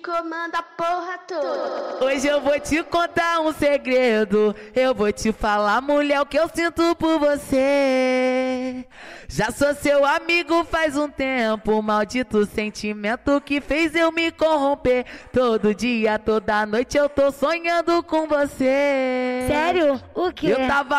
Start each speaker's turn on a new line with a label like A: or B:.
A: Comanda a porra toda.
B: Hoje eu vou te contar um segredo. Eu vou te falar, mulher, o que eu sinto por você. Já sou seu amigo faz um tempo. Maldito sentimento que fez eu me corromper. Todo dia, toda noite eu tô sonhando com você.
C: Sério? O quê?
B: Eu tava